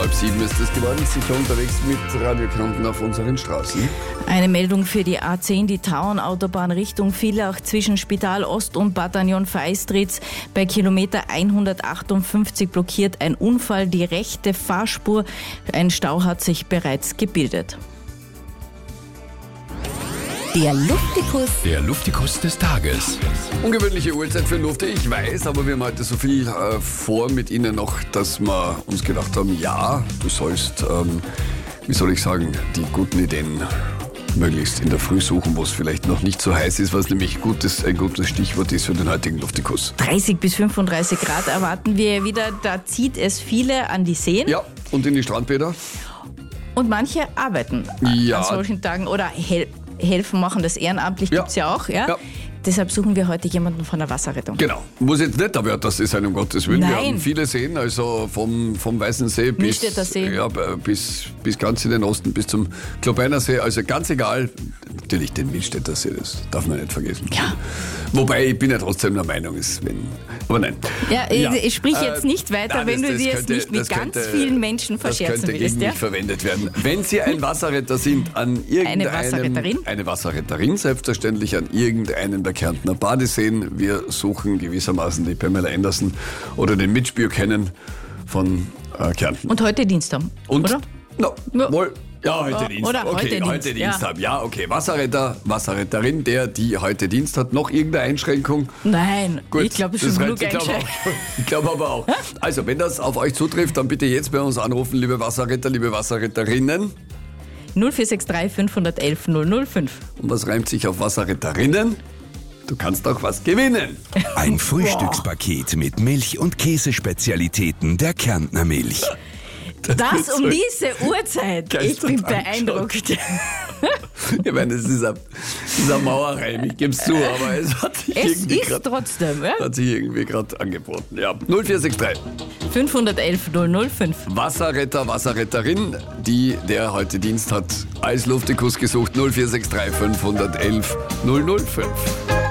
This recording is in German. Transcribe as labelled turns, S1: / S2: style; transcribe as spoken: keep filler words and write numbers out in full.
S1: halb sieben ist es geworden. Sicher unterwegs mit Radio Kärnten auf unseren Straßen.
S2: Eine Meldung für die A zehn, die Tauernautobahn Richtung Villach zwischen Spital Ost und Bataillon Feistritz. Bei Kilometer hundertachtundfünfzig blockiert ein Unfall die rechte Fahrspur. Ein Stau hat sich bereits gebildet.
S3: Der Luftikus.
S4: Der Luftikus des Tages.
S1: Ungewöhnliche Uhrzeit für Lufte, ich weiß, aber wir haben heute so viel äh, vor mit Ihnen noch, dass wir uns gedacht haben, ja, du sollst, ähm, wie soll ich sagen, die guten Ideen möglichst in der Früh suchen, wo es vielleicht noch nicht so heiß ist, was nämlich gutes, ein gutes Stichwort ist für den heutigen Luftikus.
S2: dreißig bis fünfunddreißig Grad erwarten wir wieder, da zieht es viele an die Seen.
S1: Ja, und in die Strandbäder?
S2: Und manche arbeiten
S1: Ja.
S2: an solchen Tagen oder hel- helfen, machen das ehrenamtlich,
S1: Ja.
S2: gibt es ja auch. Ja?
S1: Ja.
S2: Deshalb suchen wir heute jemanden von der Wasserrettung.
S1: Genau. Muss jetzt nicht der Wörter sein, um Gottes Willen. Wir
S2: Nein.
S1: haben viele Seen, also vom, vom Weißen See bis,
S2: Millstätter See.
S1: ja, bis, bis ganz in den Osten, bis zum Klobeiner See. Also ganz egal. Natürlich den Millstätter See, das darf man nicht vergessen.
S2: Ja.
S1: Wobei, ich bin ja trotzdem der Meinung, ist, wenn. Aber nein.
S2: Ja, ich, ich sprich
S1: Äh,
S2: jetzt nicht weiter,
S1: nein,
S2: wenn
S1: das-
S2: du
S1: das
S2: dir jetzt
S1: könnte-
S2: nicht mit
S1: das
S2: ganz
S1: könnte-
S2: vielen Menschen verscherzen
S1: Das könnte
S2: willst.
S1: gegen
S2: Ja?
S1: mich verwendet werden. Wenn Sie ein Wasserretter sind, an irgendeinem...
S2: Wasserretterin?
S1: Eine Wasserretterin, selbstverständlich an irgendeinem der Kärntner Badeseen. Wir suchen gewissermaßen die Pamela Anderson oder den Mitch Buchanan von äh, Kärnten.
S2: Und heute Dienst haben,
S1: Und?
S2: oder?
S1: No,
S2: Ja.
S1: wohl. Ja, heute
S2: Ja,
S1: Dienst.
S2: oder
S1: okay,
S2: heute Dienst,
S1: heute Dienst
S2: ja.
S1: haben. Ja, okay. Wasserretter, Wasserretterin, der, die heute Dienst hat. Noch irgendeine Einschränkung?
S2: Nein,
S1: Gut,
S2: ich glaube, es ist
S1: das
S2: schon
S1: reicht.
S2: genug
S1: Ich glaube
S2: einschränkt.
S1: auch. Ich glaube aber auch. Also, wenn das auf euch zutrifft, dann bitte jetzt bei uns anrufen, liebe Wasserretter, liebe Wasserretterinnen.
S2: null vier sechs drei fünf eins eins null null fünf.
S1: Und was reimt sich auf Wasserretterinnen? Du kannst auch was gewinnen.
S4: Ein Frühstückspaket mit Milch- und Käsespezialitäten der Kärntner Milch.
S2: Das um diese Uhrzeit. Ich bin
S1: Geistert
S2: beeindruckt.
S1: Ich meine, das ist ein, das ist ein Mauerreim, ich gebe es zu, aber es hat sich
S2: Es
S1: irgendwie
S2: ist
S1: grad,
S2: trotzdem, ja?
S1: hat sich irgendwie gerade angeboten. Ja, null vier sechs drei.
S2: fünf eins eins null null fünf.
S1: Wasserretter, Wasserretterin, die, der heute Dienst hat, als Luftikus gesucht, null vier sechs drei fünf eins eins null null fünf.